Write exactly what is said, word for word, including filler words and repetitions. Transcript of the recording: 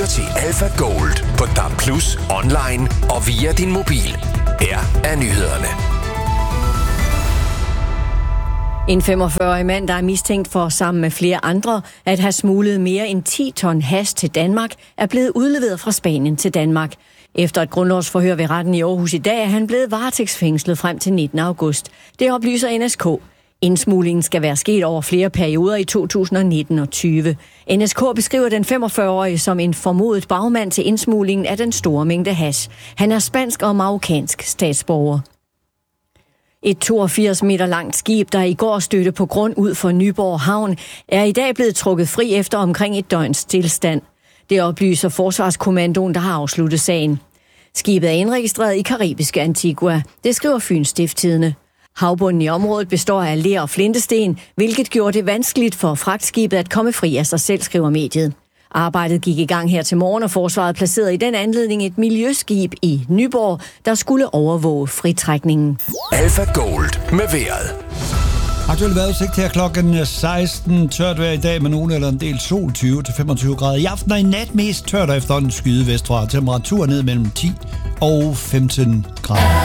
lytter til Alpha Gold på D A B plus, online og via din mobil. Her er nyhederne. En femogfyrre-årig mand, der er mistænkt for sammen med flere andre at have smuglet mere end ti ton hash til Danmark, er blevet udleveret fra Spanien til Danmark. Efter et grundlovsforhør ved retten i Aarhus i dag er han blevet varetægtsfængslet frem til nittende august. Det oplyser N S K. Indsmuglingen skal være sket over flere perioder i to tusind nitten og tyve. N S K beskriver den femogfyrre-årige som en formodet bagmand til indsmuglingen af den store mængde hash. Han er spansk og marokkansk statsborger. Et toogfirs meter langt skib, der i går stødte på grund ud for Nyborg Havn, er i dag blevet trukket fri efter omkring et døgns stillstand. Det oplyser Forsvarskommandoen, der har afsluttet sagen. Skibet er indregistreret i karibiske Antigua. Det skriver Fyens Stiftstidende. Havbunden i området består af ler og flintesten, hvilket gjorde det vanskeligt for fragtskibet at komme fri af sig selv, skriver mediet. Arbejdet gik i gang her til morgen, og forsvaret placerede i den anledning et miljøskib i Nyborg, der skulle overvåge fritrækningen. Alpha Gold med vejret. Aktuelt vejrudsigt her klokken seksten. Tørt vejr i dag med nogen eller en del sol, tyve til femogtyve grader. I aften og i nat mest tørt og efterhånden skyde vestfra. Temperatur ned mellem ti og femten grader.